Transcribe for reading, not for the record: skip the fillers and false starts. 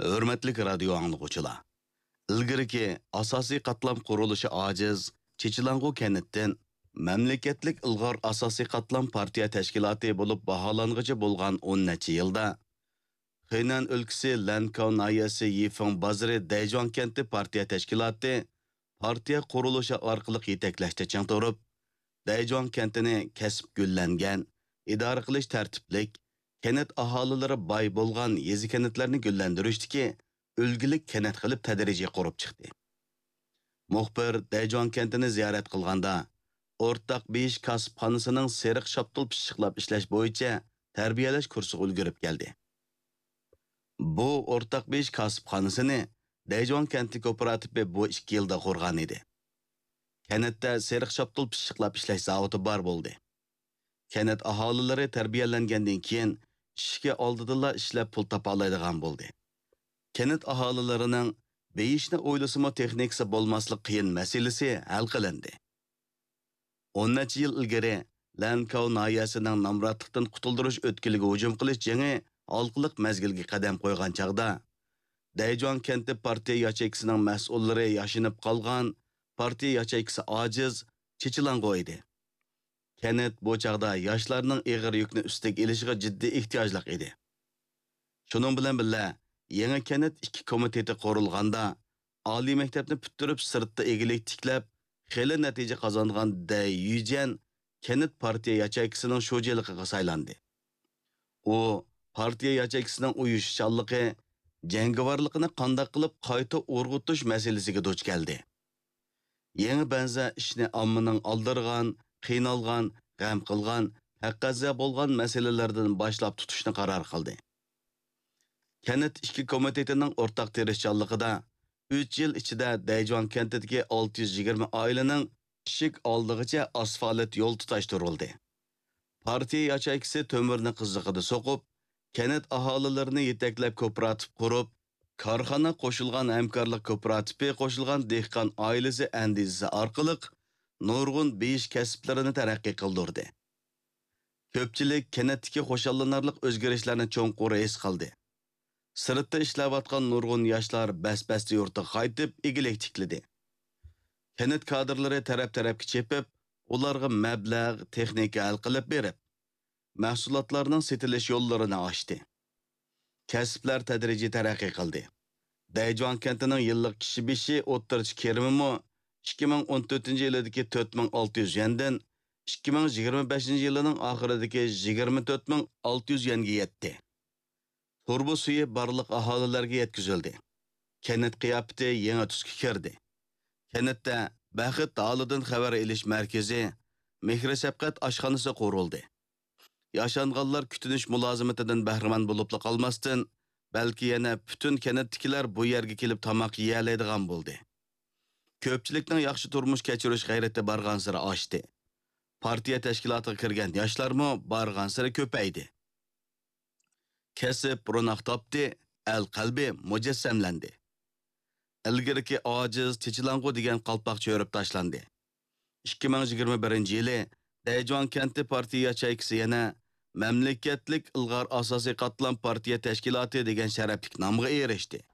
Hürmetlik radio anlıqçılar. İlgiriki asosiy qatlam qurilishi ojiz Chechilango kentdan mamlakatlik ilg'or asosiy qatlam partiya tashkiloti bo'lib baholang'ichi bo'lgan 10 necha yilda Henan o'lkasi Lankau nayasi Yifeng bozori Dayjon kenti partiya tashkiloti partiya qurilishi orqali yetaklashda chang turib, Dayjon kentini kasb gullangan, idora qilish tartiblik, kent aholilari boy bo'lgan yezi kentlarni gullantirishdiki ulgilik kent qilib tadrijiy qurib chiqdi. Muxbir Dayjon kentini ziyorat qilganda, o'rtaq 5 kasbxonasining seriq shaptul pishiqlab ishlash bo'yicha tarbiyalash kursiga ulgurib keldi. Bu o'rtaq 5 kasbxonasini Dayjon kenti kooperativi bu 2 yilda qurgan edi. Kentda seriq shaptul pishiqlab ishlash zavodi bor bo'ldi. Kent aholilari tarbiyalangandan keyin ishga oldidilla ishlab pul topa oladigan bo'ldi. Kent aholilarining beyishni o'ylasimi texnikasi bo'lmaslik qiyin masalasi hal qilindi. 10 necha yil ilgari Lankau nayasining namratlikdan qutuldirish o'tkiliga hujum qilish jangi olqiliq mazgilga qadam qo'ygan chaqda Dayjon kenti partiya yacheyksining mas'ullari yashinib qolgan, partiya yacheyksi ojiz Chechilango edi. Kent bu chaqda yoshlarning ig'ir yukni ustiga ilishiga jiddiy ehtiyojliq edi. Shuning bilan birga yangi kent 2 komiteti qurilganda, oliy maktabni bitirib sirtda egilik tiklab, xeli natija qozongan Day Yujan kent partiya yacheyksining sho'jaligiga saylandi. U partiya yacheyksining uyushchanligi, jangovarligini qanday qilib qayta urg'utish masalasiga duch keldi. Yangi benza ishni ommaning oldirgan, qiynalgan, g'am qilgan, haqqaza bo'lgan masalalardan boshlab tutishni qaror qildi. Kent 2 komitetining o'rtaq tirishchanligida 3 yil ichida Dayjon kentidagi 620 oilaning ishik oldig'icha asfalt yo'l tutashtirildi. Partiya yacheyksi to'mirni qiziqida so'qib, kent aholilarini yetaklab kooperativ qurib, korxona qo'shilgan hamkorlik kooperativi qo'shilgan dehqon oilasi andizasi orqali nurg'un besh kasblarini taraqqiy qildirdi. Ko'pchilik kentdagi xo'shallanarlik o'zgarishlarni cho'nqur his qildi. Sirtda ishlayotgan nurg'un yoshlar bas-basda yurtga qaytib egilik tikladi. Kent kadrlari taraf-tarafga chepib, ularga mablag', texnika hal qilib berib, mahsulotlarning setilish yo'llarini ochdi. Kasblar tadrijiy taraqqiy qildi. Dayjon kentining yillik kishi beshi o'ttirchi kirimi 2014-yildagi 4600 yendan 2025-yilning oxiridagi 24600 yenga yetdi. Turbu suyi barliq aholilarga yetkazildi. Kent qiyofati yangi tusga kirdi. Kentda Baxit holidan xabar olish markazi, Mehri Sabqat oshxonasi qurildi. Yaşanğanlar kütünüş mulazimatidan bahramand bo'lib qolmasdan, balki yana butun kentdagilar bu yerga kelib tamoq yeyalaydigan bo'ldi. Ko'pchilikning yaxshi turmush kechirish g'ayrati bargan sari oshdi. Partiya tashkilotiga kirgan yoshlarmi bargan sari ko'paydi. Kasb ro'noq topdi, al qalbi mujassamlandi. Ilgiriki ojiz Chechilango degan qalpoq cho'rib tashlandi. 2021-yili Dayjon kenti partiya yacheyksi yana mamlakatlik ilg'or asosiy qatlam partiya tashkiloti degan sharaflik nomga erishdi.